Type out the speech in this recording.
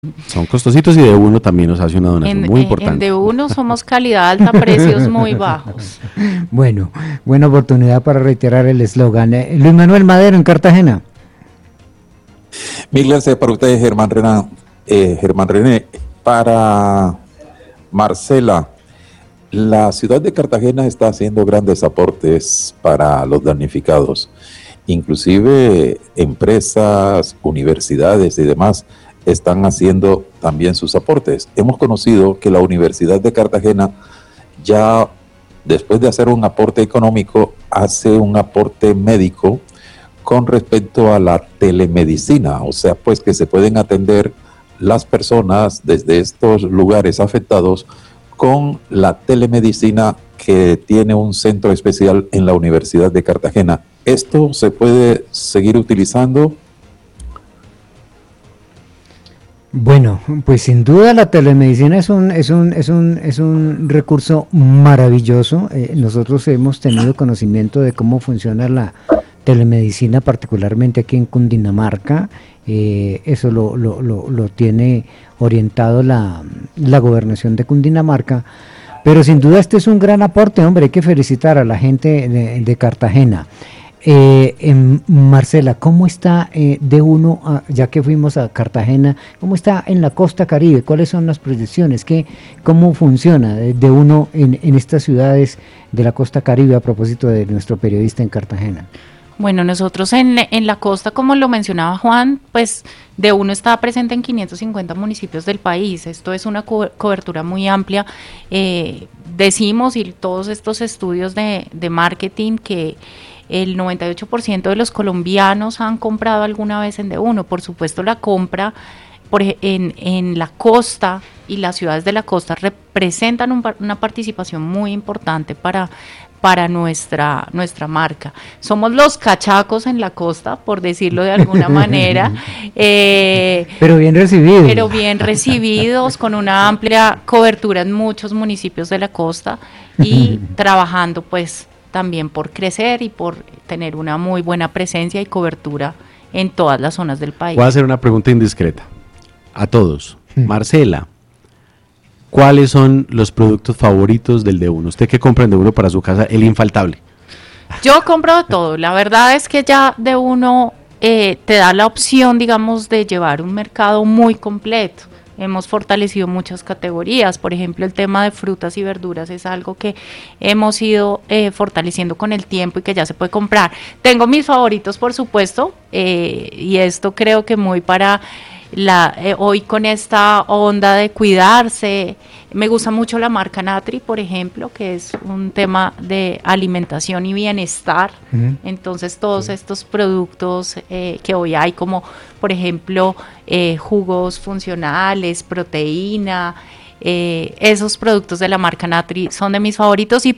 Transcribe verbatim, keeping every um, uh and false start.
Son costositos y de uno también nos hace una donación En, muy en- importante. en de uno somos calidad alta, precios muy bajos. Bueno, buena oportunidad para reiterar el eslogan. Eh, Luis Manuel Madero en Cartagena. Mil gracias para ustedes, Germán René. Eh, Germán René, para Marcela, la ciudad de Cartagena está haciendo grandes aportes para los damnificados. Inclusive empresas, universidades y demás están haciendo también sus aportes. Hemos conocido que la Universidad de Cartagena ya, después de hacer un aporte económico, hace un aporte médico con respecto a la telemedicina, o sea, pues que se pueden atender las personas desde estos lugares afectados con la telemedicina que tiene un centro especial en la Universidad de Cartagena. ¿Esto se puede seguir utilizando? Bueno, pues sin duda la telemedicina es un es un es un es un recurso maravilloso. Eh, nosotros hemos tenido conocimiento de cómo funciona la telemedicina, particularmente aquí en Cundinamarca. Eh, eso lo, lo, lo, lo tiene orientado la, la gobernación de Cundinamarca. Pero sin duda este es un gran aporte, hombre. Hay que felicitar a la gente de, de Cartagena. Eh, en Marcela, ¿cómo está eh, de uno, a, ya que fuimos a Cartagena, cómo está en la costa Caribe? ¿Cuáles son las proyecciones? ¿Qué, ¿Cómo funciona de, de uno en, en estas ciudades de la costa Caribe, a propósito de nuestro periodista en Cartagena? Bueno, nosotros en, en la costa, como lo mencionaba Juan, pues de uno está presente en quinientos cincuenta municipios del país. Esto es una co- cobertura muy amplia. Eh, decimos, y todos estos estudios de, de marketing, que el noventa y ocho por ciento de los colombianos han comprado alguna vez en de uno. Por supuesto, la compra por, en, en la costa y las ciudades de la costa representan un, una participación muy importante para para nuestra nuestra marca. Somos los cachacos en la costa, por decirlo de alguna manera, eh, pero bien recibidos. Pero bien recibidos, con una amplia cobertura en muchos municipios de la costa y trabajando pues también por crecer y por tener una muy buena presencia y cobertura en todas las zonas del país. Voy a hacer una pregunta indiscreta a todos. Marcela, ¿cuáles son los productos favoritos del de uno? ¿Usted qué compra en de uno para su casa? El infaltable. Yo compro de todo. La verdad es que ya de uno eh, te da la opción, digamos, de llevar un mercado muy completo. Hemos fortalecido muchas categorías. Por ejemplo, el tema de frutas y verduras es algo que hemos ido eh, fortaleciendo con el tiempo y que ya se puede comprar. Tengo mis favoritos, por supuesto, eh, y esto creo que muy para... La, eh, hoy con esta onda de cuidarse, me gusta mucho la marca Natri, por ejemplo, que es un tema de alimentación y bienestar. Uh-huh. Entonces todos sí. estos productos eh, que hoy hay, como por ejemplo eh, jugos funcionales, proteína, eh, esos productos de la marca Natri son de mis favoritos. Y